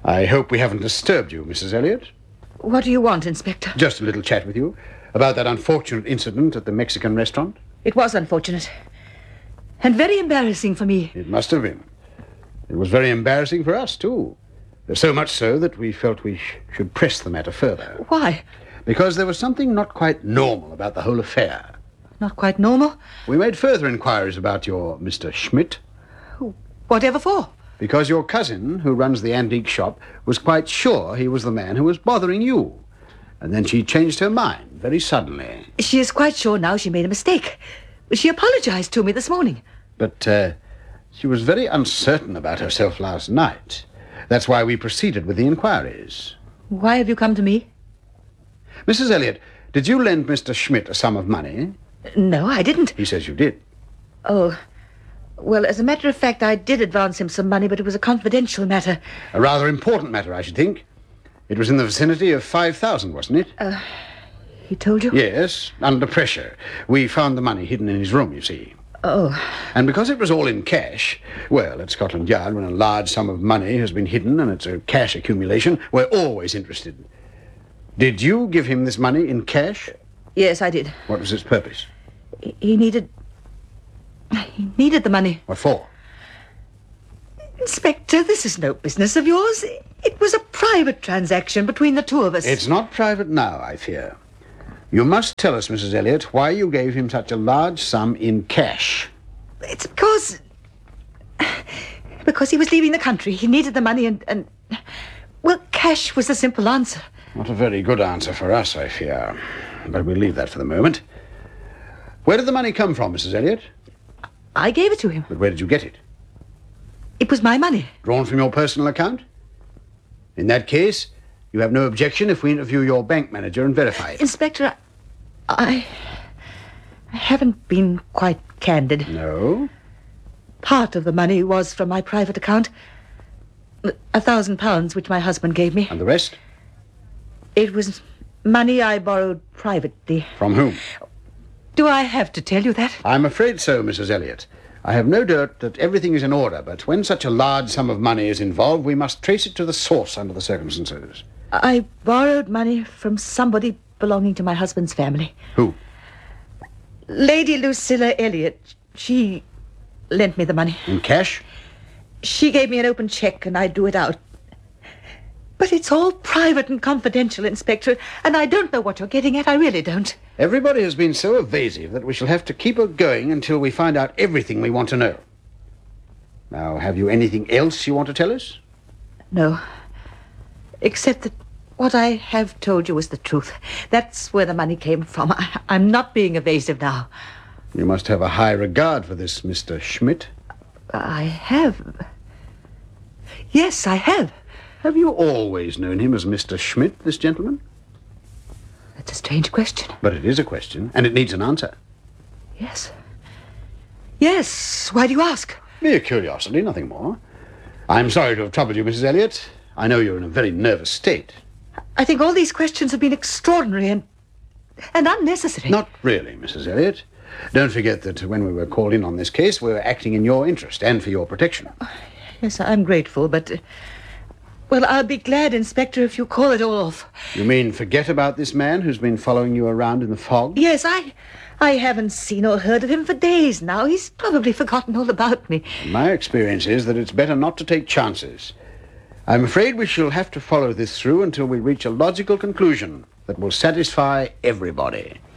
I hope we haven't disturbed you, Mrs. Elliot. What do you want, Inspector? Just a little chat with you about that unfortunate incident at the Mexican restaurant. It was unfortunate. And very embarrassing for me. It must have been. It was very embarrassing for us, too. So much so that we felt we should press the matter further. Why? Because there was something not quite normal about the whole affair. Not quite normal? We made further inquiries about your Mr. Schmidt. Whatever for? Because your cousin, who runs the antique shop, was quite sure he was the man who was bothering you. And then she changed her mind very suddenly. She is quite sure now she made a mistake. She apologized to me this morning. But she was very uncertain about herself last night. That's why we proceeded with the inquiries. Why have you come to me? Mrs. Elliot, did you lend Mr. Schmidt a sum of money? No, I didn't. He says you did. Oh, well, as a matter of fact, I did advance him some money, but it was a confidential matter. A rather important matter, I should think. It was in the vicinity of 5,000, wasn't it? He told you? Yes, under pressure. We found the money hidden in his room, you see. Oh. And because it was all in cash, well, at Scotland Yard, when a large sum of money has been hidden and it's a cash accumulation, we're always interested. Did you give him this money in cash? Yes, I did. What was its purpose? He needed the money. What for? Inspector, this is no business of yours. It was a private transaction between the two of us. It's not private now, I fear. You must tell us, Mrs. Elliot, why you gave him such a large sum in cash. It's because he was leaving the country. He needed the money and well, cash was the simple answer. Not a very good answer for us, I fear. But we'll leave that for the moment. Where did the money come from, Mrs. Elliot? I gave it to him. But where did you get it? It was my money. Drawn from your personal account? In that case, you have no objection if we interview your bank manager and verify it. Inspector, I haven't been quite candid. No? Part of the money was from my private account. £1,000 which my husband gave me. And the rest? It was money I borrowed privately. From whom? Do I have to tell you that? I'm afraid so, Mrs. Elliot. I have no doubt that everything is in order, but when such a large sum of money is involved, we must trace it to the source under the circumstances. I borrowed money from somebody belonging to my husband's family. Who? Lady Lucilla Elliot. She lent me the money. In cash? She gave me an open check and I drew it out. But it's all private and confidential, Inspector, and I don't know what you're getting at. I really don't. Everybody has been so evasive that we shall have to keep her going until we find out everything we want to know. Now, have you anything else you want to tell us? No. Except that what I have told you is the truth. That's where the money came from. I'm not being evasive now. You must have a high regard for this Mr. Schmidt. I have. Yes, I have. Have you always known him as Mr. Schmidt, this gentleman? That's a strange question. But it is a question, and it needs an answer. Yes. Yes. Why do you ask? Mere curiosity, nothing more. I'm sorry to have troubled you, Mrs. Elliot. I know you're in a very nervous state. I think all these questions have been extraordinary and unnecessary. Not really, Mrs. Elliot. Don't forget that when we were called in on this case, we were acting in your interest and for your protection. Yes, I'm grateful, but... well, I'll be glad, Inspector, if you call it all off. You mean forget about this man who's been following you around in the fog? Yes, I haven't seen or heard of him for days now. He's probably forgotten all about me. My experience is that it's better not to take chances. I'm afraid we shall have to follow this through until we reach a logical conclusion that will satisfy everybody.